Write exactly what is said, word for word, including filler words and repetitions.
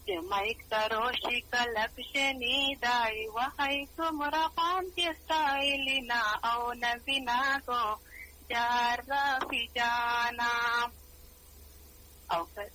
جمعیک تروشی کلکشنی دای وحی سمرا قانتی استایلینا او نزینا کو جار رفی جانا او